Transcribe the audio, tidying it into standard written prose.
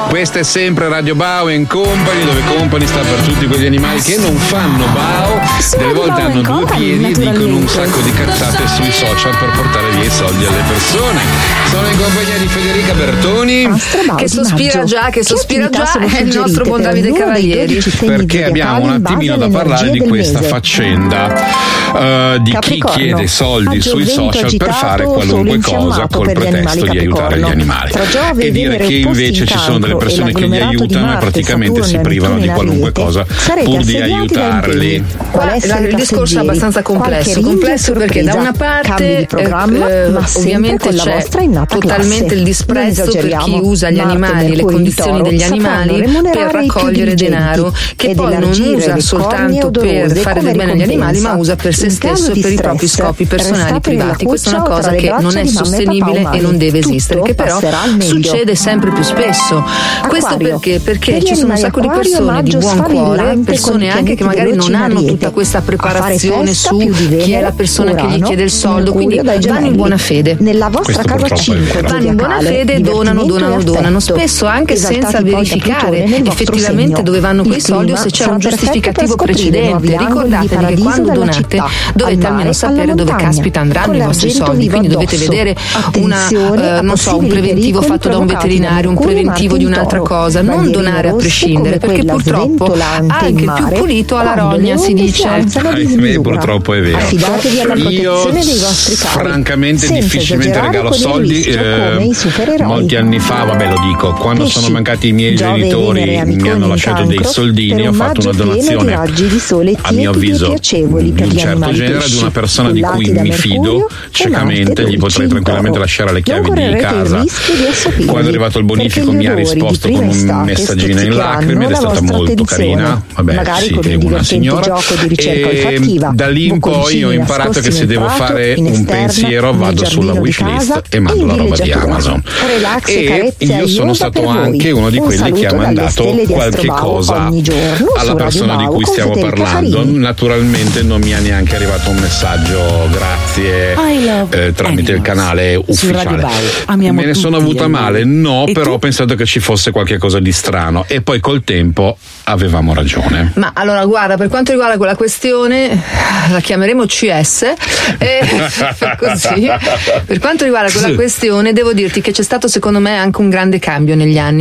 Questa è sempre Radio Bao & Company, dove Company sta per tutti quegli animali che non fanno bao, delle volte hanno due piedi e dicono un sacco di cazzate sui social per portare via i soldi alle persone. Sono in compagnia di Federica Bertoni, che sospira già, è il nostro buon Davide Cavalieri, perché abbiamo un attimino da parlare di questa faccenda di chi chiede soldi sui social per fare qualunque cosa col pretesto di aiutare gli animali, e dire che invece ci sono delle persone che li aiutano e praticamente si privano di qualunque cosa pur di aiutarli. Il discorso è abbastanza complesso perché da una parte ovviamente c'è totalmente il disprezzo per chi usa gli animali, le condizioni degli animali per raccogliere denaro, che poi non usa soltanto per fare del bene agli animali, ma usa per se stesso e per i propri scopi personali privati. Questa è una cosa che non è sostenibile e non deve esistere, che però succede sempre più spesso. Questo perché ci sono un sacco di persone di buon cuore, persone anche che magari non hanno tutta questa preparazione su chi è la persona che gli chiede il soldo, quindi vanno in buona fede. Nella vostra casa 5 vanno in buona fede, donano, spesso anche senza verificare effettivamente dove vanno quei soldi o se c'è un giustificativo precedente. Ricordatevi che quando donate dovete almeno sapere dove caspita andranno i vostri soldi, quindi dovete vedere un preventivo fatto da un veterinario, un preventivo di un'altra cosa, non donare a prescindere, perché purtroppo anche il più pulito ha la rogna, si dice. Purtroppo è vero. Affidatevi alla protezione dei vostri cari. Francamente difficilmente regalo soldi. Molti anni fa, lo dico, quando sono mancati i miei genitori mi hanno lasciato dei soldini, ho fatto una donazione a mio avviso di un certo genere ad una persona di cui mi fido ciecamente, gli potrei tranquillamente lasciare le chiavi di casa. Quando è arrivato il bonifico mi ha risposto con un messaggino in lacrime ed è stata molto carina, è una signora, e da lì in poi ho imparato che se devo fare un pensiero vado sulla wishlist e mando la roba di Amazon, e io sono stato anche uno di quelli che ha mandato qualche cosa alla persona di cui stiamo parlando. Naturalmente non mi è neanche arrivato un messaggio grazie tramite il canale ufficiale. Me ne sono avuta male? No, però ho pensato che ci fosse qualche cosa di strano, e poi col tempo avevamo ragione. Ma allora guarda, per quanto riguarda quella questione la chiameremo CS, così. Per quanto riguarda quella questione devo dirti che c'è stato secondo me anche un grande cambio negli anni.